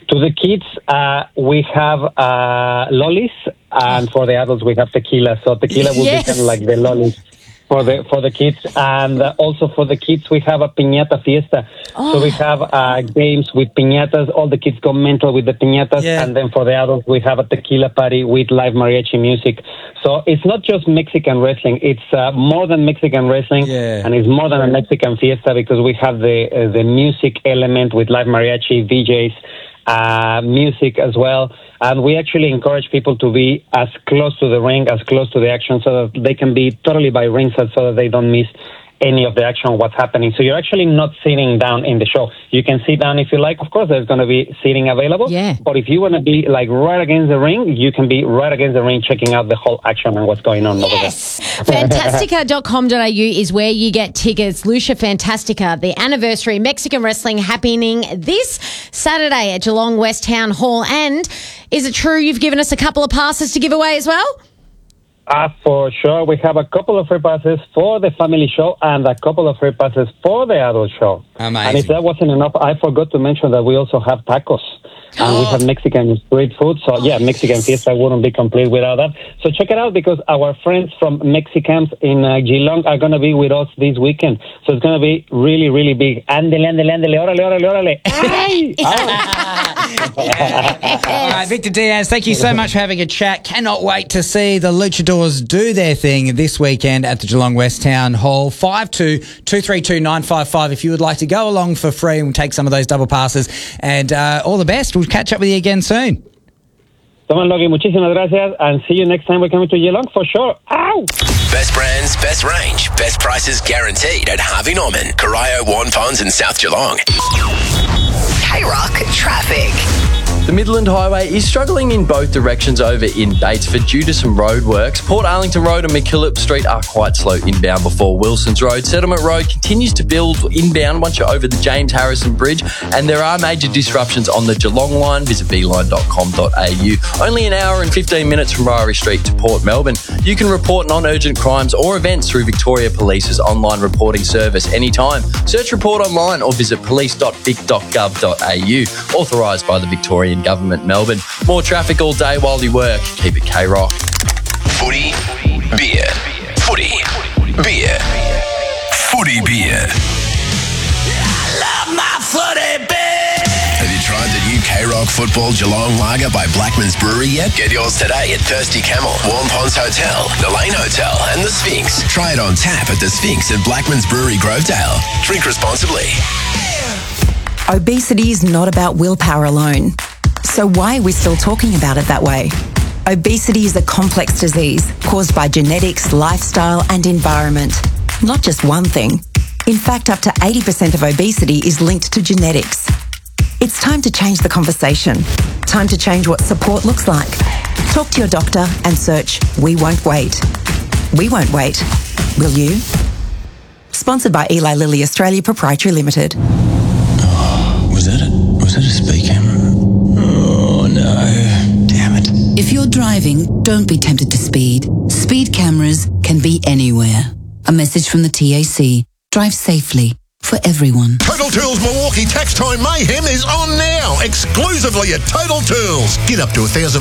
To the kids, we have lollies, and for the adults, we have tequila. So tequila will be kind of like the lollies for the kids. And also for the kids, we have a piñata fiesta. So we have games with piñatas. All the kids go mental with the piñatas. Yeah. And then for the adults, we have a tequila party with live mariachi music. So it's not just Mexican wrestling. It's more than Mexican wrestling, and it's more than a Mexican fiesta because we have the music element with live mariachi, DJs, music as well. And we actually encourage people to be as close to the ring, as close to the action, so that they can be totally by ringside so that they don't miss any of the action, what's happening. So you're actually not sitting down in the show. You can sit down if you like. Of course, there's going to be seating available. Yeah. But if you want to be like right against the ring, you can be right against the ring checking out the whole action and what's going on over there. Fantastica.com.au is where you get tickets. Lucha Fantastica, the anniversary Mexican wrestling happening this Saturday at Geelong West Town Hall. And is it true you've given us a couple of passes to give away as well? For sure. We have a couple of free passes for the family show and a couple of free passes for the adult show. Amazing. And if that wasn't enough, I forgot to mention that we also have tacos. And we have Mexican street food. So, Mexican fiesta wouldn't be complete without that. So check it out because our friends from Mexicans in Geelong are going to be with us this weekend. So it's going to be really, really big. Ándele, órale. Ay! All right, Victor Diaz, thank you so much for having a chat. Cannot wait to see the Luchadors do their thing this weekend at the Geelong West Town Hall. 52-232-955 if you would like to go along for free and take some of those double passes. And all the best. We'll catch up with you again soon. Toman Logie, muchísimas gracias, and see you next time we're coming to Geelong for sure. Ow! Best brands, best range, best prices guaranteed at Harvey Norman, Corio, Warren Ponds and South Geelong. K-Rock traffic. The Midland Highway is struggling in both directions over in Batesford due to some roadworks. Port Arlington Road and McKillop Street are quite slow inbound before Wilsons Road. Settlement Road continues to build inbound once you're over the James Harrison Bridge, and there are major disruptions on the Geelong line. Visit beeline.com.au. Only an hour and 15 minutes from Ryrie Street to Port Melbourne. You can report non-urgent crimes or events through Victoria Police's online reporting service anytime. Search Report online or visit police.vic.gov.au. Authorised by the Victorian Government, Melbourne. More traffic all day while you work. Keep it K-Rock. Footy, beer. Footy, beer. Footy, beer. I love my footy beer. Have you tried the new K-Rock Football Geelong Lager by Blackman's Brewery yet? Get yours today at Thirsty Camel, Warm Ponds Hotel, the Lane Hotel and the Sphinx. Try it on tap at the Sphinx at Blackman's Brewery, Grovedale. Drink responsibly. Obesity is not about willpower alone. So why are we still talking about it that way? Obesity is a complex disease caused by genetics, lifestyle and environment. Not just one thing. In fact, up to 80% of obesity is linked to genetics. It's time to change the conversation. Time to change what support looks like. Talk to your doctor and search We Won't Wait. We won't wait. Will you? Sponsored by Eli Lilly Australia Proprietary Limited. Was that a speed camera? Oh no. Damn it. If you're driving, don't be tempted to speed. Speed cameras can be anywhere. A message from the TAC. Drive safely for everyone. Total Tools Milwaukee Tax Time Mayhem is on now, exclusively at Total Tools. Get up to $1,000